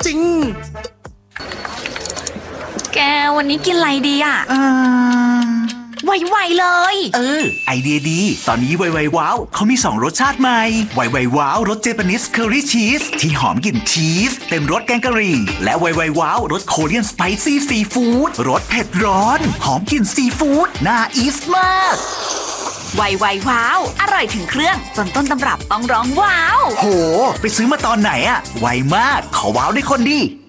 จริงแกวันนี้กินอะไรดีอ่ะไวๆเลยไอเดียดีตอนนี้ไวๆว้าวเขามี2รสชาติใหม่ไวๆว้าวรสเจแปนิสเคอรี่ชีสที่หอมกลิ่นชีสเต็มรสแกงกะหรี่และไวๆว้าวรสโคเรียนสไปซี่ซีฟู้ดรสเผ็ดร้อนหอมกลิ่นซีฟู้ดน่าอีสมากไวว้าวอร่อยถึงเครื่องจนต้นตำรับต้องร้องว้าวโหไปซื้อมาตอนไหนอะไวมากขอว้าวด้วยคนดี